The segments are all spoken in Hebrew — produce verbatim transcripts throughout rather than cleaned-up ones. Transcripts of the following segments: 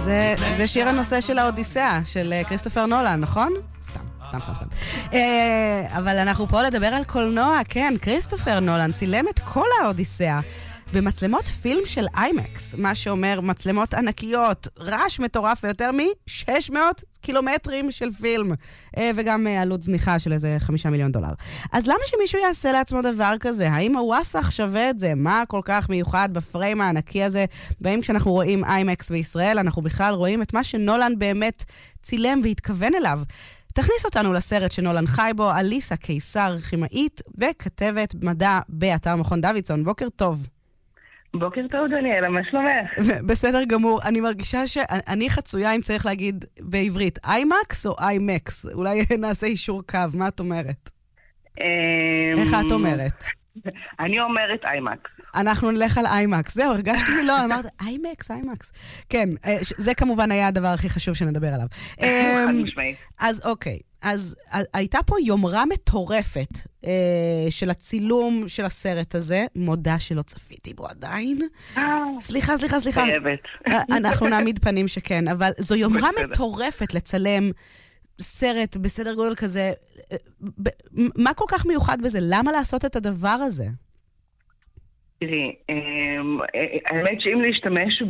זה, זה שיר הנושא של האודיסאה, של כריסטופר נולן, נכון? סתם, סתם, סתם, סתם. אבל אנחנו פה לדבר על קולנוע, כן, כריסטופר נולן צילם את כל האודיסאה במצלמות פילם של איימקס, מה שאומר מצלמות ענקיות, רעש מטורף ויותר מ-שש מאות קילומטרים של פילם, וגם עלות זניחה של איזה חמישה מיליון דולר. אז למה שמישהו יעשה לעצמו דבר כזה? האם הוואסח שווה את זה? מה כל כך מיוחד בפריים הענקי הזה? והאם כשאנחנו רואים איימקס בישראל, אנחנו בכלל רואים את מה שנולן באמת צילם והתכוון אליו? תכניס אותנו לסרט שנולן חי בו, אליסה קיסר, כימאית וכתבת מדע באתר מכון דוידסון. בוקר טוב. בוקר טוב, דניאלה, מה שלומך? בסדר גמור. אני מרגישה שאני חצויה אם צריך להגיד בעברית, איימקס או איימקס? אולי נעשה אישור קו, מה את אומרת? איך את אומרת? אני אומרת איימקס. אנחנו נלך על איימקס. זהו, הרגשתי לי לא, אמרת איימקס, איימקס. כן, זה כמובן היה הדבר הכי חשוב שנדבר עליו. חד משמעית. אז אוקיי. אז הייתה פה יומרה מטורפת אה, של הצילום של הסרט הזה, מודה שלא צפיתי בו עדיין. סליחה, סליחה, סליחה. חייבת. אנחנו נעמיד פנים שכן, אבל זו יומרה מטורפת לצלם סרט בסדר גודל כזה. מה כל כך מיוחד בזה? למה לעשות את הדבר הזה? תראי, האמת שאם להשתמש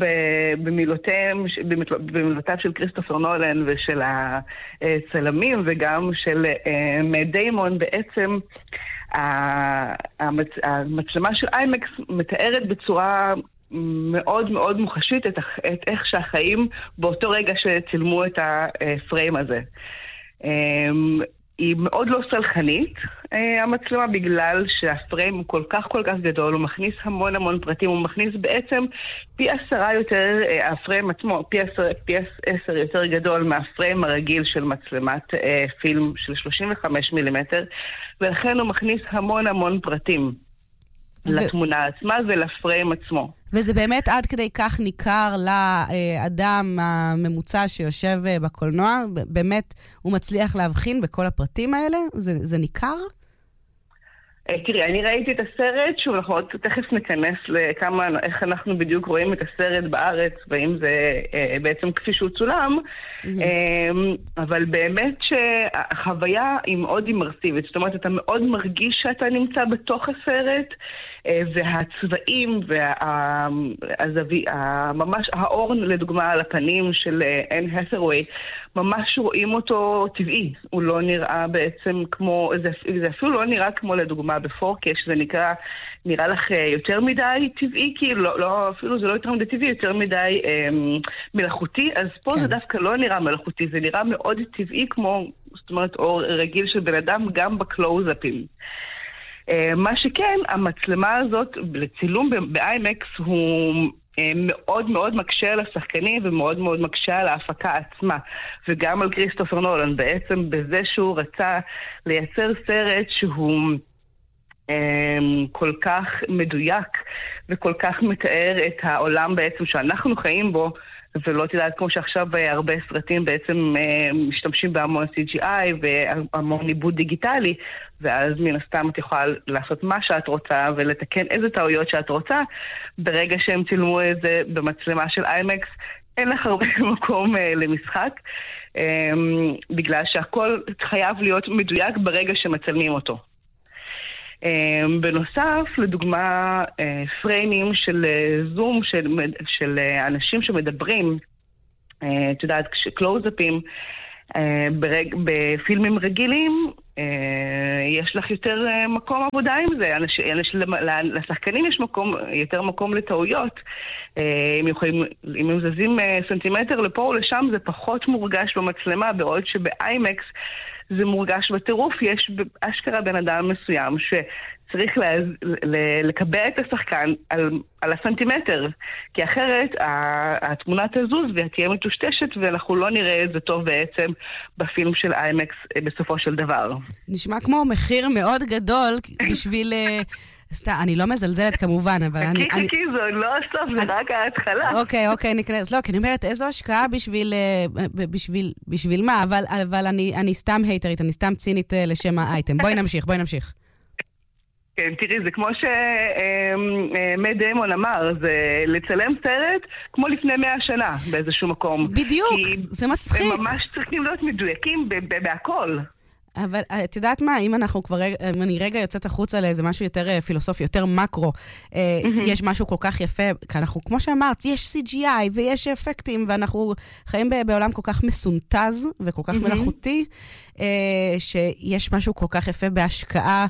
במילותיו של כריסטופר נולן ושל הצלמים וגם של מאט דיימון, בעצם המצלמה של איימקס מתארת בצורה מאוד מאוד מוחשית את איך שהחיים באותו רגע שצילמו את הפריים הזה. היא מאוד לא סלחנית, המצלמה, בגלל שהפריים הוא כל כך כל כך גדול, הוא מכניס המון המון פרטים, הוא מכניס בעצם פי עשרה יותר, הפריים עצמו, פי עשר, פי עשר יותר גדול מהפריים הרגיל של מצלמת פילם של שלושים וחמישה מילימטר, ולכן הוא מכניס המון המון פרטים לתמונה עצמה ולפריים עצמו. וזה באמת עד כדי כך ניכר לאדם הממוצע שיושב בקולנוע? באמת הוא מצליח להבחין בכל הפרטים האלה? זה, זה ניכר? תראי, אני ראיתי את הסרט, שוב, אנחנו תכף ניכנס לכמה, איך אנחנו בדיוק רואים את הסרט בארץ, ואם זה בעצם כפי שהוא צולם, אבל באמת שהחוויה היא מאוד אימרסיבית, זאת אומרת, אתה מאוד מרגיש שאתה נמצא בתוך הסרט, והצבעים, וממש האור, לדוגמה, על הפנים של אן הסרווי, ממש רואים אותו טבעי. הוא לא נראה בעצם כמו, זה, זה אפילו לא נראה כמו לדוגמה בפורקה, שזה נקרא, נראה לך יותר מדי טבעי, כי לא, לא, אפילו זה לא יותר מדי טבעי, יותר מדי אה, מלאכותי, אז פה כן. זה דווקא לא נראה מלאכותי, זה נראה מאוד טבעי כמו, זאת אומרת, אור רגיל של בן אדם, גם בקלוז-אפים. מה שכן, המצלמה הזאת לצילום באיימקס הוא מאוד מאוד מקשה על השחקנים ומאוד מאוד מקשה על ההפקה עצמה, וגם על כריסטופר נולן, בעצם בזה שהוא רצה לייצר סרט שהוא כל כך מדויק וכל כך מתאר את העולם בעצם שאנחנו חיים בו, ולא תדעת כמו שעכשיו הרבה סרטים בעצם משתמשים בהמון סי ג'י איי והמון עיבוד דיגיטלי, ואז מן הסתם את יכולה לעשות מה שאת רוצה ולתקן איזה טעויות שאת רוצה. ברגע שהם צילמו את זה במצלמה של איימקס, אין לך הרבה מקום למשחק, בגלל שהכל חייב להיות מדויק ברגע שמצלמים אותו. בנוסף, לדוגמה, פריימים של זום של, של אנשים שמדברים, את יודעת, קלוז-אפים, בפילמים רגילים, יש לך יותר מקום עבודה עם זה. לשחקנים יש מקום, יותר מקום לטעויות. אם יכולים, אם הם זזים סנטימטר לפה או לשם, זה פחות מורגש במצלמה, בעוד שבאיימקס זה מורגש בטירוף. יש אשכרה בן אדם מסוים שצריך לה, לקבע את השחקן על, על הסנטימטר, כי אחרת התמונה תזוז ותהיה מטושטשת, ואנחנו לא נראה את זה טוב בעצם בפילם של איימקס בסופו של דבר. נשמע כמו מחיר מאוד גדול בשביל... סתם, אני לא מזלזלת כמובן, אבל אני... חכי, חכי, זה לא הסוף, זה רק ההתחלה. אוקיי, אוקיי, ניכנס. לא, כי אני אומרת, איזו השקעה בשביל... בשביל... בשביל מה? אבל, אבל אני, אני סתם הייטרית, אני סתם צינית לשם האייטם. בואי נמשיך, בואי נמשיך. כן, תראי, זה כמו שמט דיימון אמר, זה לצלם סרט כמו לפני מאה שנה באיזשהו מקום. בדיוק, זה מצחיק. הם ממש צריכים להיות מדויקים בהכל. אבל את יודעת מה, אם אנחנו כבר, אם אני רגע יוצאת החוצה לאיזה משהו יותר פילוסופי, יותר מקרו, יש משהו כל כך יפה, כי אנחנו, כמו שאמרת, יש סי ג'י איי ויש אפקטים, ואנחנו חיים בעולם כל כך מסונטז וכל כך מלאכותי, שיש משהו כל כך יפה בהשקעה,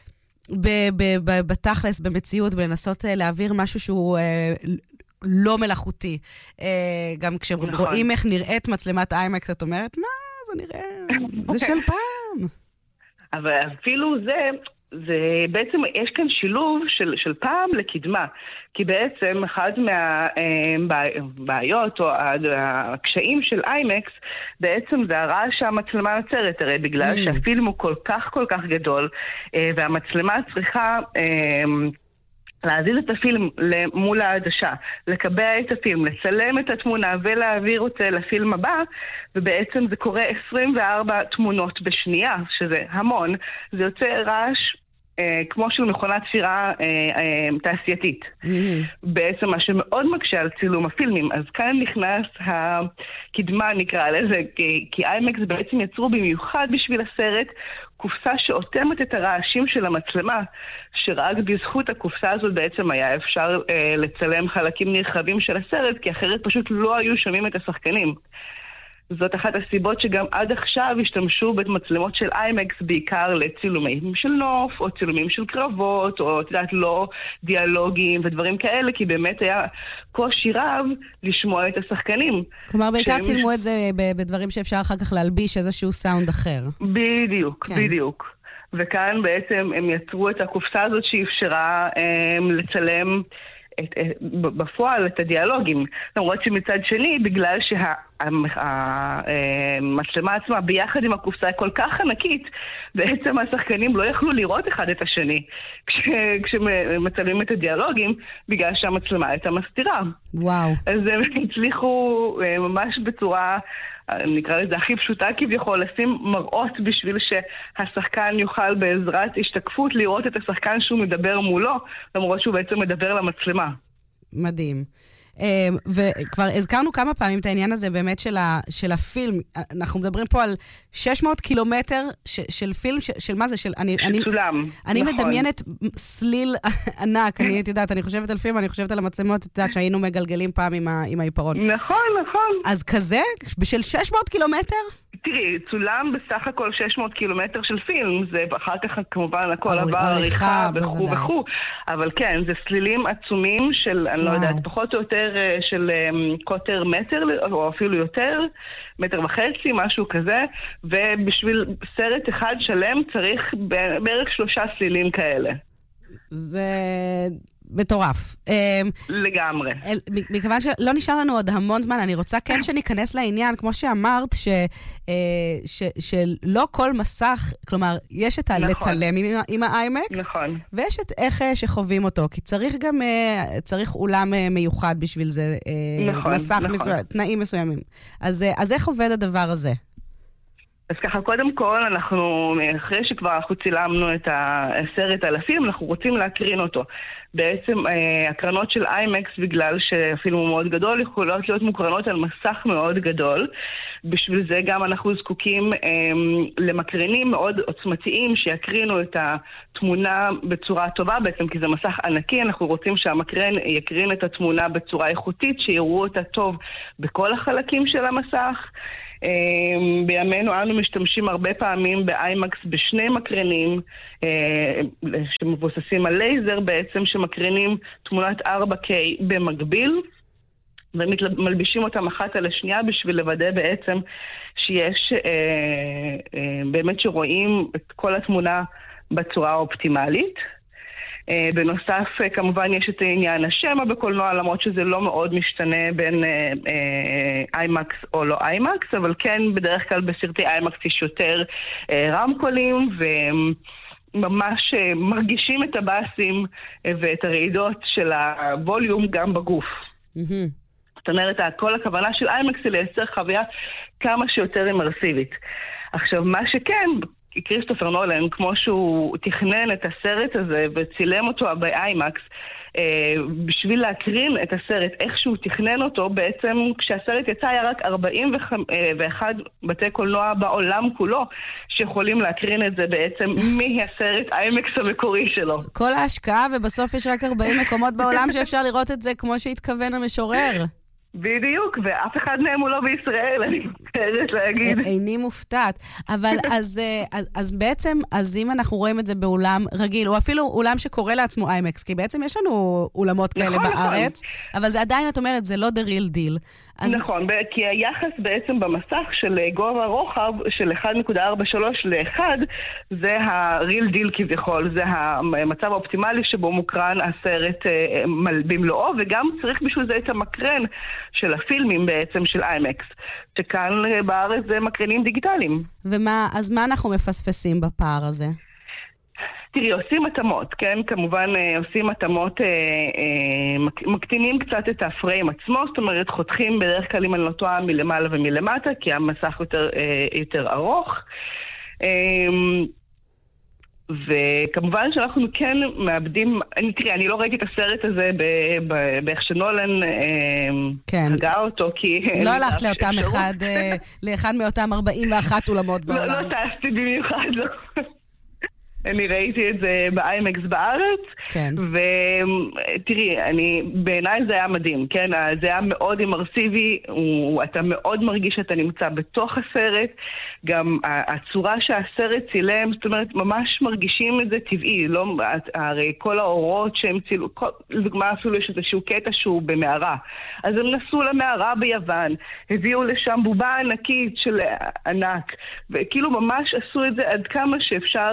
בתכלס, במציאות, בלנסות להעביר משהו שהוא לא מלאכותי. גם כשרואים איך נראית מצלמת איימקס, את אומרת, מה? זה נראה, זה של פעם. אבל אפילו זה, זה בעצם, יש כאן שילוב של, של פעם לקדמה. כי בעצם אחד מהבעיות או הקשיים של איימקס, בעצם זה הרעש שהמצלמה יוצרת, הרי בגלל שהפילם הוא כל כך כל כך גדול, והמצלמה צריכה להזיז את הפילם מול העדשה, לקבע את הפילם, לצלם את התמונה ולהעביר אותה לפילם הבא, ובעצם זה קורה עשרים וארבע תמונות בשנייה, שזה המון. זה יוצא רעש אה, כמו של מכונת תפירה אה, אה, תעשייתית. Mm-hmm. בעצם מה שמאוד מקשה על צילום הפילמים. אז כאן נכנס הקדמה, נקרא לזה, כי, כי איימקס בעצם יצרו במיוחד בשביל הסרט, קופסה שאותמת את הרעשים של המצלמה, שרק בזכות הקופסה הזאת בעצם היה אפשר אה, לצלם חלקים נרחבים של הסרט, כי אחרת פשוט לא היו שומעים את השחקנים. זאת אחת הסיבות שגם עד עכשיו השתמשו במצלמות של איימקס בעיקר לצילומים של נוף, או צילומים של קרבות, או את יודעת, לא דיאלוגים ודברים כאלה, כי באמת היה קושי רב לשמוע את השחקנים. כלומר, בעיקר שהם... צילמו את זה בדברים שאפשר אחר כך להלביש איזשהו סאונד אחר. בדיוק, כן. בדיוק. וכאן בעצם הם יצרו את הקופסה הזאת שאפשרה הם, לצלם את, בפועל את הדיאלוגים. למרות שמצד שני, בגלל שהמצלמה עצמה ביחד עם הקופסה כל כך ענקית, בעצם השחקנים לא יכלו לראות אחד את השני כש, כשמצלמים את הדיאלוגים, בגלל שהמצלמה הייתה מסתירה. וואו. אז הם הצליחו ממש בצורה, נקרא לזה הכי פשוטה כביכול, לשים מראות בשביל שהשחקן יוכל בעזרת השתקפות לראות את השחקן שהוא מדבר מולו, למרות שהוא בעצם מדבר למצלמה. מדהים. וכבר הזכרנו כמה פעמים את העניין הזה באמת של, ה, של הפילם. אנחנו מדברים פה על שש מאות קילומטר ש, של פילם, ש, של מה זה? של, אני, אני, צולם, אני נכון. מדמיינת סליל ענק. אני יודעת, אני חושבת על פילם, אני חושבת על המצלמות, את יודעת שהיינו מגלגלים פעם עם, ה, עם העיפרון. נכון, נכון. אז כזה? בשל שש מאות קילומטר? תראי, צולם בסך הכל שש מאות קילומטר של פילם, זה אחר כך כמובן הכל עבר עריכה וכו' וכו', אבל כן, זה סלילים עצומים של, אני לא יודעת, פחות או יותר של קוטר מטר, או אפילו יותר, מטר וחצי, משהו כזה, ובשביל סרט אחד שלם צריך בערך שלושה סלילים כאלה. זה מטורף. לגמרי. מכיוון שלא נשאר לנו עוד המון זמן, אני רוצה כן שניכנס לעניין, כמו שאמרת, שלא כל מסך, כלומר, יש את הלצלם עם האיימקס, ויש את איך שחווים אותו, כי צריך גם, צריך אולם מיוחד בשביל זה, מסך, תנאים מסוימים. אז איך עובד הדבר הזה? אז ככה, קודם כל, אנחנו, אחרי שכבר אנחנו צילמנו את הסרט על הפילם, אנחנו רוצים להקרין אותו. בעצם, הקרנות של איימקס, בגלל שהפילם הוא מאוד גדול, יכולות להיות מוקרנות על מסך מאוד גדול. בשביל זה גם אנחנו זקוקים למקרינים מאוד עוצמתיים, שיקרינו את התמונה בצורה טובה, בעצם כי זה מסך ענקי, אנחנו רוצים שהמקרן יקרין את התמונה בצורה איכותית, שיראו אותה טוב בכל החלקים של המסך. בימינו אנו משתמשים הרבה פעמים באיימקס בשני מקרנים שמבוססים על לייזר בעצם, שמקרנים תמונת ארבע קיי במקביל ומלבישים אותם אחת על השנייה בשביל לוודא בעצם שיש באמת שרואים את כל התמונה בצורה האופטימלית. בנוסף, כמובן, יש את עניין השמה בקולנוע, למרות שזה לא מאוד משתנה בין איימקס או לא איימקס, אבל כן, בדרך כלל בסרטי איימקס יש יותר רמקולים, וממש מרגישים את הבאסים ואת הרעידות של הווליום גם בגוף. זאת אומרת, כל הכוונה של איימקס היא לייצר חוויה כמה שיותר אימרסיבית. עכשיו, מה שכן, כריסטופר נולן, כמו שהוא תכנן את הסרט הזה וצילם אותו באיימקס, בשביל להקרין את הסרט, איך שהוא תכנן אותו, בעצם כשהסרט יצא היה רק ארבעים ואחד בתי קולנוע בעולם כולו, שיכולים להקרין את זה בעצם מהסרט איימקס המקורי שלו. כל ההשקעה, ובסוף יש רק ארבעים מקומות בעולם שאפשר לראות את זה כמו שהתכוון המשורר. בדיוק, ואף אחד מהם הוא לא בישראל, אני מתארת להגיד. איני מופתעת. אבל אז, אז, אז בעצם, אז אם אנחנו רואים את זה באולם רגיל, או אפילו אולם שקורא לעצמו איימקס, כי בעצם יש לנו אולמות כאלה נכון, בארץ, נכון. אבל זה עדיין, את אומרת, זה לא the real deal. אז... נכון, כי היחס בעצם במסך של גובה רוחב של אחת נקודה ארבע שלוש ל-אחד, זה ה-real deal כביכול, זה המצב האופטימלי שבו מוקרן הסרט במלואו, וגם צריך בשביל זה את המקרן של הפילמים בעצם של איימקס, שכאן בארץ זה מקרנים דיגיטליים. ומה, אז מה אנחנו מפספסים בפער הזה? תראי, עושים התאמות, כן? כמובן עושים התאמות, אה, אה, מקטינים קצת את הפריים עצמו, זאת אומרת, חותכים בדרך כלל אם אני לא טועה מלמעלה ומלמטה, כי המסך יותר, אה, יותר ארוך. אה, וכמובן שאנחנו כן מאבדים, אני, תראי, אני לא ראיתי את הסרט הזה באיך שנולן כן. הגה אותו, כי... לא הלכת לאותם אחד, לאחד מאותם ארבעים ואחת אולמות בעולם. לא, לא טסתי במיוחד, לא. אני ראיתי את זה באיימקס בארץ, כן. ותראי, אני, בעיניי זה היה מדהים, כן? זה היה מאוד אימרסיבי, הוא, אתה מאוד מרגיש שאתה נמצא בתוך הסרט, גם הצורה שהסרט צילם, זאת אומרת, ממש מרגישים את זה טבעי, לא, הרי כל האורות שהם צילו, כל, לדוגמה אפילו יש איזשהו קטע שהוא במערה, אז הם נסעו למערה ביוון, הביאו לשם בובה ענקית של ענק, וכאילו ממש עשו את זה עד כמה שאפשר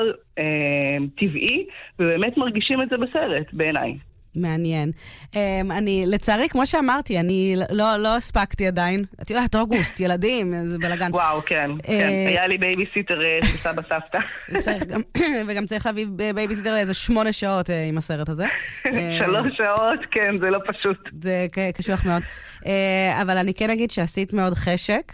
טבעי, ובאמת מרגישים את זה בסרט, בעיניי. מעניין. אני, לצערי, כמו שאמרתי, אני לא, לא הספקתי עדיין. את יודעת, אוגוסט, ילדים, זה בלגן. וואו, כן, כן. היה לי בייביסיטר של סבא סבתא. וגם צריך להביא בייביסיטר לאיזה שמונה שעות עם הסרט הזה. שלוש שעות, כן, זה לא פשוט. זה קשוח מאוד. אבל אני כן אגיד שעשית מאוד חשק,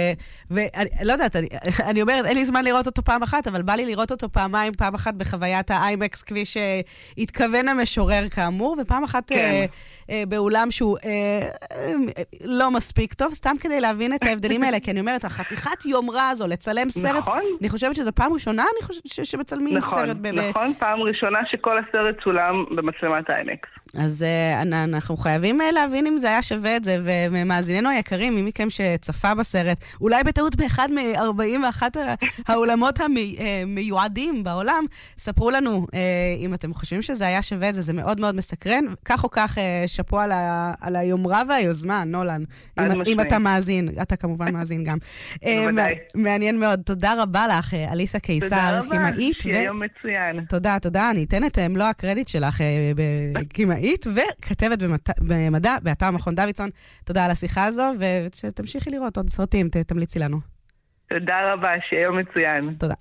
ולא יודעת, אני אומרת, אין לי זמן לראות אותו פעם אחת, אבל בא לי לראות אותו פעמיים, פעם אחת בחוויית האיימקס, כפי שהתכוון המשורר כאמור, ופעם אחת כן. אה, אה, באולם שהוא אה, אה, לא מספיק טוב, סתם כדי להבין את ההבדלים האלה, כי אני אומרת, החתיכת יומרה הזו, לצלם סרט, נכון. אני חושבת שזו פעם ראשונה, אני חושבת ש- שמצלמים נכון, סרט. ב- נכון, פעם ראשונה שכל הסרט צולם במצלמת האיימקס. אז אה, אנחנו חייבים אה, להבין אם זה היה שווה את זה, ומאזיננו היקרים, מי מכם שצפה בסרט, אולי בטעות באחד מ-ארבעים ואחת האולמות המיועדים בעולם, ספרו לנו אה, אם אתם חושבים שזה היה שווה את זה, זה מאוד מאוד מסקרן, כך או כך שפו על, ה, על היומרה והיוזמה, נולן, אם, אם אתה מאזין, אתה כמובן מאזין גם. מעניין מאוד, תודה רבה לך, אליסה קיסר, כימאית. תודה רבה, שיהיה יום מצוין. תודה, תודה, אני אתן את מלוא הקרדיט שלך כימאית, וכתבת במדע, באתר מכון דוידסון. תודה על השיחה הזו, ושתמשיכי לראות עוד סרטים, תמליצי לנו. תודה רבה, שיהיה יום מצוין. תודה.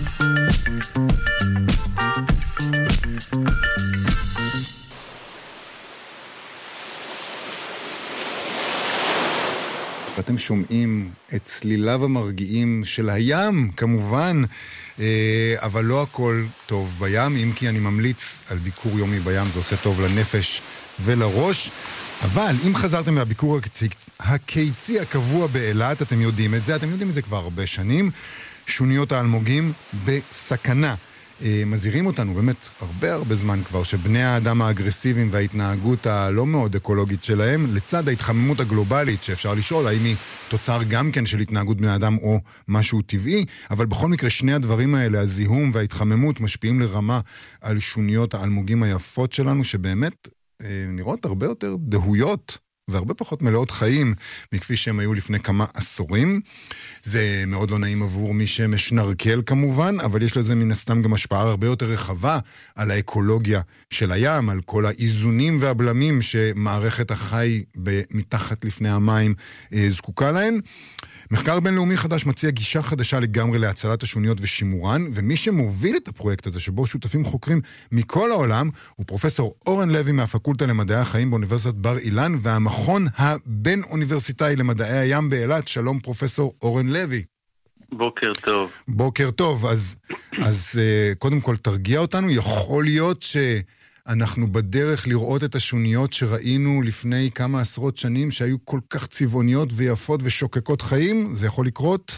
ואתם שומעים את צליליו המרגיעים של הים, כמובן, אבל לא הכל טוב בים, אם כי אני ממליץ על ביקור יומי בים, זה עושה טוב לנפש ולראש. אבל אם חזרתם מהביקור הקיצי הקבוע באילת, אתם יודעים את זה, אתם יודעים את זה כבר הרבה שנים, שוניות האלמוגים בסכנה. מזהירים אותנו באמת הרבה הרבה זמן כבר שבני האדם האגרסיביים וההתנהגות הלא מאוד אקולוגית שלהם, לצד ההתחממות הגלובלית שאפשר לשאול האם היא תוצר גם כן של התנהגות בני אדם או משהו טבעי, אבל בכל מקרה שני הדברים האלה, הזיהום וההתחממות, משפיעים לרמה על שוניות האלמוגים היפות שלנו, שבאמת אה, נראות הרבה יותר דהויות והרבה פחות מלאות חיים מכפי שהם היו לפני כמה עשורים. זה מאוד לא נעים עבור מי שמשנרקל כמובן, אבל יש לזה מן הסתם גם השפעה הרבה יותר רחבה על האקולוגיה של הים, על כל האיזונים והבלמים שמערכת החי מתחת לפני המים זקוקה להן. מחקר בינלאומי חדש מציע גישה חדשה לגמרי להצלת השוניות ושימורן, ומי שמוביל את הפרויקט הזה, שבו שותפים חוקרים מכל העולם, הוא פרופסור אורן לוי מהפקולטה למדעי החיים באוניברסיטת בר אילן, והמכון הבין-אוניברסיטאי למדעי הים באילת. שלום פרופסור אורן לוי. בוקר טוב. בוקר טוב, אז, אז קודם כל תרגיע אותנו, יכול להיות שאנחנו בדרך לראות את השוניות שראינו לפני כמה עשרות שנים, שהיו כל כך צבעוניות ויפות ושוקקות חיים? זה יכול לקרות?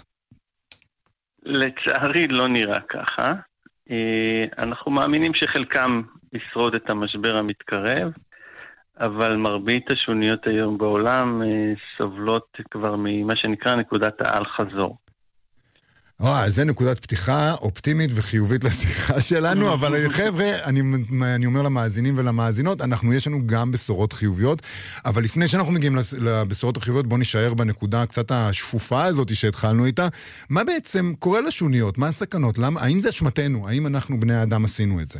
לצערי לא נראה ככה. אנחנו מאמינים שחלקם ישרוד את המשבר המתקרב, אבל מרבית השוניות היום בעולם סובלות כבר ממה שנקרא נקודת העל חזור. אה, זה נקודת פתיחה אופטימית וחיובית לשיחה שלנו, אבל חבר'ה, אני, אני אומר למאזינים ולמאזינות, אנחנו יש לנו גם בשורות חיוביות, אבל לפני שאנחנו מגיעים לבשורות החיוביות, בוא נשאר בנקודה קצת השפופה הזאת שהתחלנו איתה. מה בעצם קורה לשוניות? מה הסכנות? למה? האם זה אשמתנו? האם אנחנו בני האדם עשינו את זה?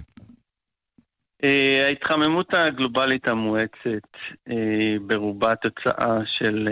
ההתחממות הגלובלית המואצת ברובה תוצאה של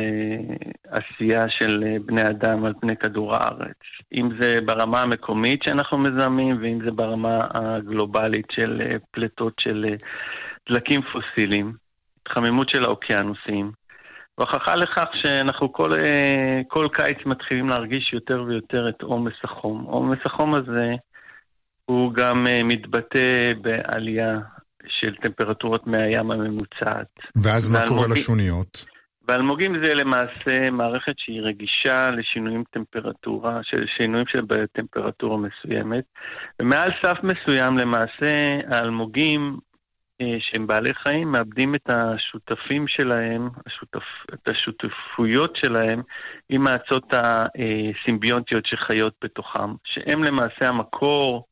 עשייה של בני אדם על פני כדור הארץ. אם זה ברמה המקומית שאנחנו מזהמים, ואם זה ברמה הגלובלית של פלטות של דלקים פוסיליים, התחממות של האוקיינוסים. והוכחה לכך שאנחנו כל, כל קיץ מתחילים להרגיש יותר ויותר את עומס החום. עומס החום הזה הוא גם מתבטא בעלייה של טמפרטורות מהים הממוצעת. ואז מה קורה לשוניות? ואלמוגים זה למעשה מערכת שהיא רגישה לשינויים טמפרטורה, של שינויים של טמפרטורה מסוימת, ומעל סף מסוים למעשה האלמוגים שהם בעלי חיים מאבדים את השותפים שלהם, השותפ, את השותפויות שלהם עם האצות הסימביונטיות שחיות בתוכם, שהם למעשה המקור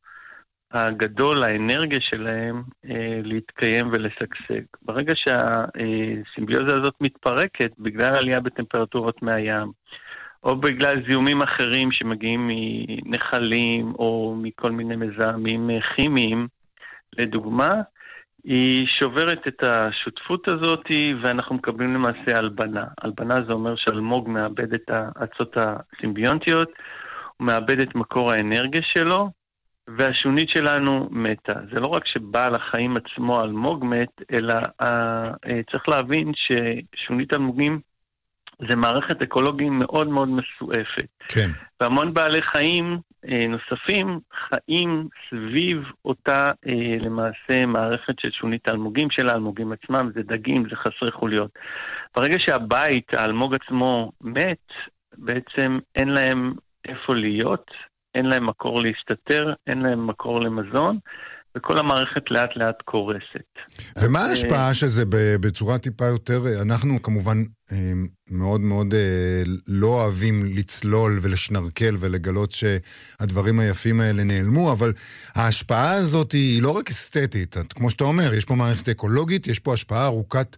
הגדול, האנרגיה שלהם אה, להתקיים ולסגסג. ברגע שהסימביוזה הזאת מתפרקת בגלל עלייה בטמפרטורות מהים, או בגלל זיהומים אחרים שמגיעים מנחלים או מכל מיני מזהמים כימיים, לדוגמה, היא שוברת את השותפות הזאת ואנחנו מקבלים למעשה הלבנה. הלבנה זה אומר שאלמוג מאבד את האצות הסימביונטיות, הוא מאבד את מקור האנרגיה שלו, והשונית שלנו מתה. זה לא רק שבעל החיים עצמו אלמוג מת, אלא uh, צריך להבין ששונית אלמוגים זה מערכת אקולוגית מאוד מאוד מסועפת. כן. והמון בעלי חיים uh, נוספים חיים סביב אותה uh, למעשה מערכת של שונית אלמוגים, של האלמוגים עצמם, זה דגים, זה חסרי חוליות. ברגע שהבית, האלמוג עצמו מת, בעצם אין להם איפה להיות, אין להם מקור להסתתר, אין להם מקור למזון, וכל המערכת לאט לאט קורסת. ומה ההשפעה של זה בצורה טיפה יותר? אנחנו כמובן מאוד מאוד לא אוהבים לצלול ולשנרקל ולגלות שהדברים היפים האלה נעלמו, אבל ההשפעה הזאת היא לא רק אסתטית, כמו שאתה אומר, יש פה מערכת אקולוגית, יש פה השפעה ארוכת,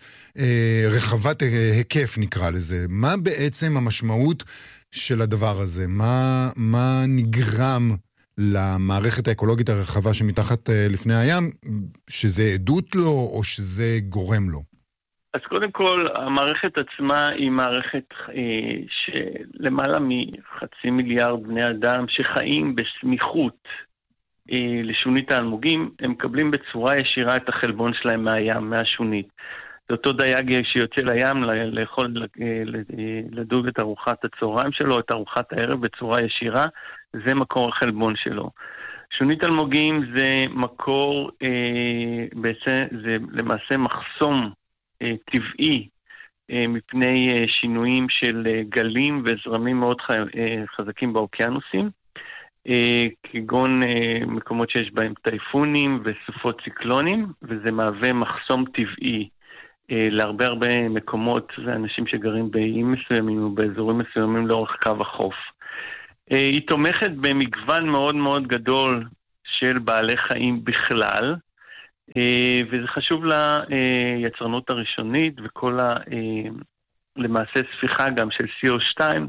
רחבת היקף נקרא לזה. מה בעצם המשמעות של הדבר הזה? מה, מה נגרם למערכת האקולוגית הרחבה שמתחת לפני הים, שזה עדות לו או שזה גורם לו? אז קודם כל, המערכת עצמה היא מערכת אה, שלמעלה מחצי מיליארד בני אדם שחיים בסמיכות אה, לשונית האלמוגים, הם מקבלים בצורה ישירה את החלבון שלהם מהים, מהשונית. זה אותו דייג שיוצא לים לאכול, לדוג את ארוחת הצהריים שלו, את ארוחת הערב בצורה ישירה, זה מקור החלבון שלו. שונית אלמוגים זה מקור, אה, בעצם, זה למעשה מחסום אה, טבעי אה, מפני אה, שינויים של אה, גלים וזרמים מאוד ח, אה, חזקים באוקיינוסים, אה, כגון אה, מקומות שיש בהם טייפונים וסופות ציקלונים, וזה מהווה מחסום טבעי להרבה הרבה מקומות ואנשים שגרים באיים מסוימים או באזורים מסוימים לאורך קו החוף. היא תומכת במגוון מאוד מאוד גדול של בעלי חיים בכלל, וזה חשוב ליצרנות הראשונית וכל ה... למעשה ספיחה גם של סי או שתיים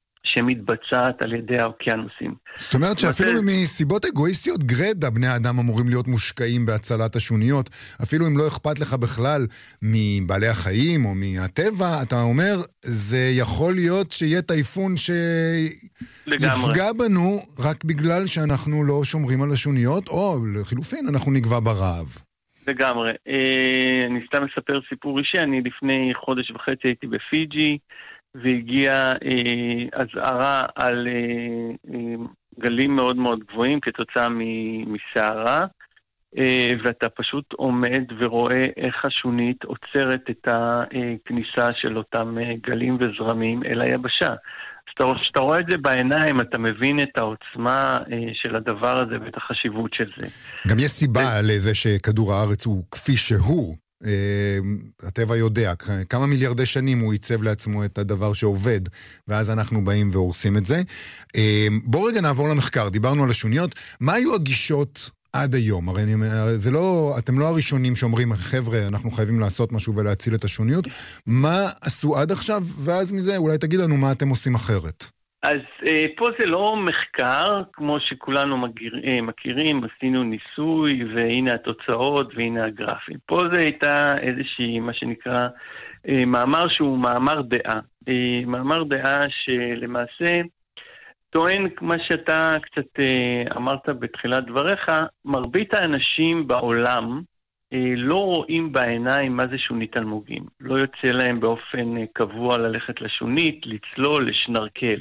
שמתבצעת על ידי האוקיינוסים. זאת אומרת שאפילו מסיבות אגואיסטיות גרדה, בני האדם אמורים להיות מושקעים בהצלת השוניות. אפילו אם לא אכפת לך בכלל מבעלי החיים או מהטבע, אתה אומר, זה יכול להיות שיהיה טייפון שיפגע בנו רק בגלל שאנחנו לא שומרים על השוניות, או לחילופין, אנחנו נגבע ברעב. לגמרי. אני סתם מספר סיפור אישי, אני לפני חודש וחצי הייתי בפיג'י, והגיעה אה, הזהרה על אה, אה, גלים מאוד מאוד גבוהים כתוצאה מסערה, אה, ואתה פשוט עומד ורואה איך השונית עוצרת את הכניסה של אותם אה, גלים וזרמים אל היבשה. אז כשאתה רואה את זה בעיניים, אתה מבין את העוצמה אה, של הדבר הזה ואת החשיבות של זה. גם יש סיבה ו... לזה שכדור הארץ הוא כפי שהוא. הטבע יודע, כמה מיליארדי שנים הוא ייצב לעצמו את הדבר שעובד, ואז אנחנו באים והורסים את זה. בואו רגע נעבור למחקר, דיברנו על השוניות, מה היו הגישות עד היום? הרי זה לא, אתם לא הראשונים שאומרים, חבר'ה, אנחנו חייבים לעשות משהו ולהציל את השוניות, מה עשו עד עכשיו, ואז מזה אולי תגיד לנו מה אתם עושים אחרת. אז אה, פה זה לא מחקר, כמו שכולנו מגיר, אה, מכירים, עשינו ניסוי, והנה התוצאות, והנה הגרפים. פה זה הייתה איזושהי, מה שנקרא, אה, מאמר שהוא מאמר דעה. אה, מאמר דעה שלמעשה טוען, מה שאתה קצת אה, אמרת בתחילת דבריך, מרבית האנשים בעולם אה, לא רואים בעיניים מה זה שונית אלמוגים. לא יוצא להם באופן אה, קבוע ללכת לשונית, לצלול, לשנרקל.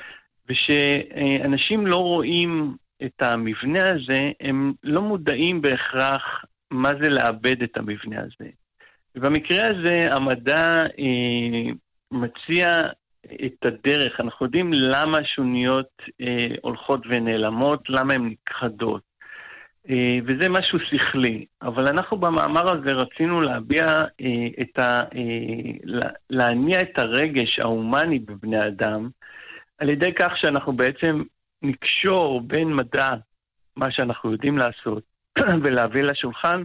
ושאנשים לא רואים את המבנה הזה, הם לא מודעים בהכרח מה זה לאבד את המבנה הזה. ובמקרה הזה המדע אה, מציע את הדרך. אנחנו יודעים למה שוניות אה, הולכות ונעלמות, למה הן נכחדות. אה, וזה משהו שכלי. אבל אנחנו במאמר הזה רצינו להביע אה, את ה... אה, להניע את הרגש ההומני בבני אדם, על ידי כך שאנחנו בעצם נקשור בין מדע, מה שאנחנו יודעים לעשות, ולהביא לשולחן,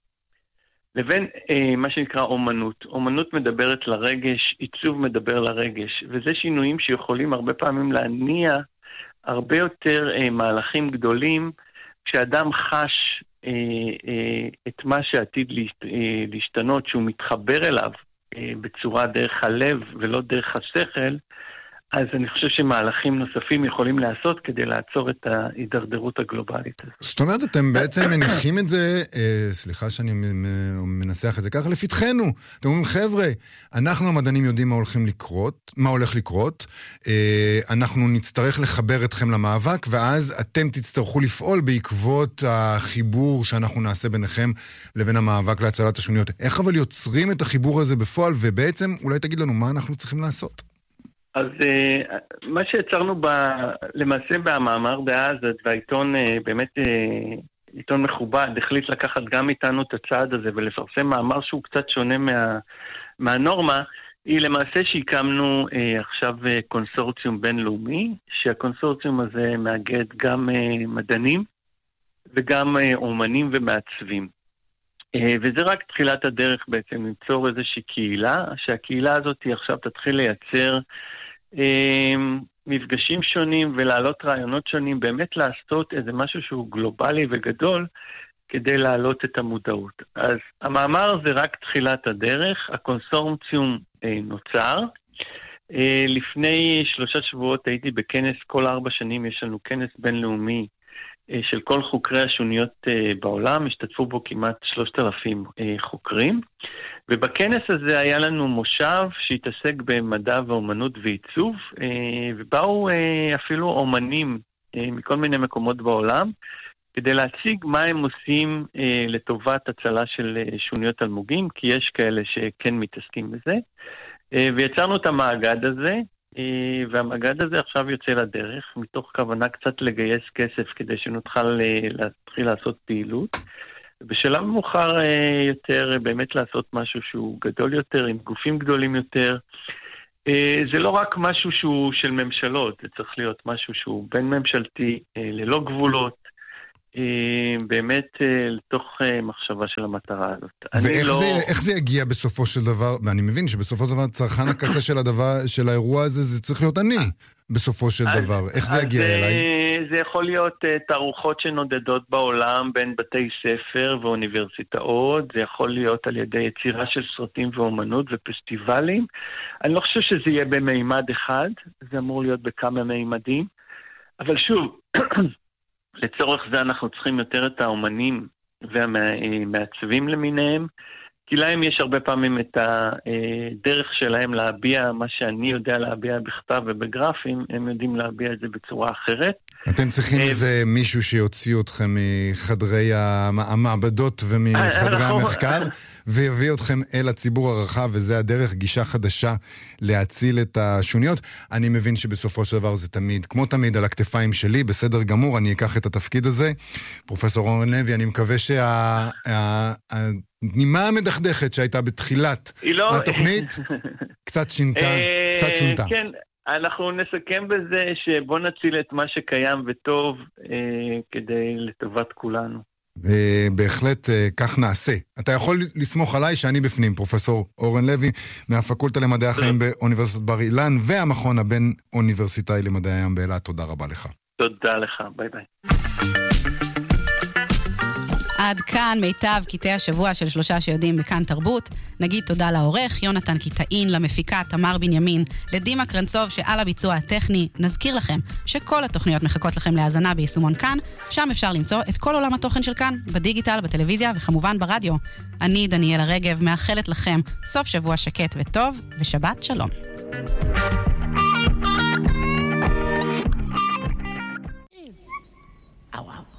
לבין אה, מה שנקרא אומנות. אומנות מדברת לרגש, עיצוב מדבר לרגש, וזה שינויים שיכולים הרבה פעמים להניע הרבה יותר אה, מהלכים גדולים, כשאדם חש אה, אה, את מה שעתיד להשת, אה, להשתנות, שהוא מתחבר אליו אה, בצורה דרך הלב ולא דרך השכל, אז אני חושב שמהלכים נוספים יכולים לעשות כדי לעצור את ההידרדרות הגלובלית הזאת. זאת אומרת, אתם בעצם מניחים את זה, אה, סליחה שאני מנסח את זה ככה, לפתחנו. אתם אומרים, חבר'ה, אנחנו המדענים יודעים מה הולכים לקרות, מה הולך לקרות, אה, אנחנו נצטרך לחבר אתכם למאבק, ואז אתם תצטרכו לפעול בעקבות החיבור שאנחנו נעשה ביניכם לבין המאבק להצלת השוניות. איך אבל יוצרים את החיבור הזה בפועל, ובעצם אולי תגיד לנו מה אנחנו צריכים לעשות? אז uh, מה שיצרנו ב, למעשה במאמר דאז, והעיתון uh, באמת uh, עיתון מכובד, החליט לקחת גם איתנו את הצעד הזה ולפרסם מאמר שהוא קצת שונה מה, מהנורמה, היא למעשה שהקמנו uh, עכשיו uh, קונסורציום בינלאומי, שהקונסורציום הזה מאגד גם uh, מדענים וגם uh, אומנים ומעצבים. Uh, וזה רק תחילת הדרך בעצם ליצור איזושהי קהילה, שהקהילה הזאת עכשיו תתחיל לייצר מפגשים שונים ולהעלות רעיונות שונים, באמת לעשות איזה משהו שהוא גלובלי וגדול כדי להעלות את המודעות. אז המאמר זה רק תחילת הדרך, הקונסורציום נוצר. לפני שלושה שבועות הייתי בכנס, כל ארבע שנים יש לנו כנס בינלאומי של כל חוקרי השוניות בעולם, השתתפו בו כמעט שלושת אלפים חוקרים, ובכנס הזה היה לנו מושב שהתעסק במדע ואומנות ועיצוב, ובאו אפילו אומנים מכל מיני מקומות בעולם, כדי להציג מה הם עושים לטובת הצלה של שוניות אלמוגים, כי יש כאלה שכן מתעסקים בזה, ויצרנו את המאגד הזה, והמאגד הזה עכשיו יוצא לדרך, מתוך כוונה קצת לגייס כסף כדי שנוכל להתחיל לעשות פעילות, ובשלב מאוחר יותר באמת לעשות משהו שהוא גדול יותר, עם גופים גדולים יותר. זה לא רק משהו שהוא של ממשלות, זה צריך להיות משהו שהוא בין ממשלתי, ללא גבולות, באמת לתוך מחשבה של המטרה הזאת. ואיך לא... זה, איך זה יגיע בסופו של דבר, ואני מבין שבסופו של דבר צרכן הקצה של הדבר, של האירוע הזה, זה צריך להיות אני, בסופו של אז, דבר. איך זה יגיע אליי? זה יכול להיות תערוכות שנודדות בעולם בין בתי ספר ואוניברסיטאות, זה יכול להיות על ידי יצירה של סרטים ואומנות ופסטיבלים. אני לא חושב שזה יהיה במימד אחד, זה אמור להיות בכמה מימדים, אבל שוב, לצורך זה אנחנו צריכים יותר את האומנים והמעצבים למיניהם, כי להם יש הרבה פעמים את הדרך שלהם להביע מה שאני יודע להביע בכתב ובגרפים, הם יודעים להביע את זה בצורה אחרת. אתם צריכים איזה מישהו שיוציא אתכם מחדרי המעבדות ומחדרי המחקר, ויביא אתכם אל הציבור הרחב, וזה הדרך, גישה חדשה להציל את השוניות. אני מבין שבסופו של דבר זה תמיד, כמו תמיד, על הכתפיים שלי, בסדר גמור, אני אקח את התפקיד הזה. פרופסור אורן לוי, אני מקווה שה... נימה המדכדכת שהייתה בתחילת התוכנית, קצת שינתה, קצת שונתה. כן, אנחנו נסכם בזה שבוא נציל את מה שקיים וטוב כדי לטובת כולנו. בהחלט כך נעשה. אתה יכול לסמוך עליי שאני בפנים, פרופסור אורן לוי, מהפקולטה למדעי החיים באוניברסיטת בר אילן, והמכון הבין אוניברסיטאי למדעי הים באילת. תודה רבה לך. תודה לך, ביי ביי. עד כאן מיטב קטעי השבוע של שלושה שיודעים בכאן תרבות. נגיד תודה לעורך יונתן קיטאין, למפיקה תמר בנימין, לדימה קרנצוב שעל הביצוע הטכני. נזכיר לכם שכל התוכניות מחכות לכם להאזנה ביישומון כאן, שם אפשר למצוא את כל עולם התוכן של כאן, בדיגיטל, בטלוויזיה וכמובן ברדיו. אני דניאלה רגב, מאחלת לכם סוף שבוע שקט וטוב, ושבת שלום. Ow, ow.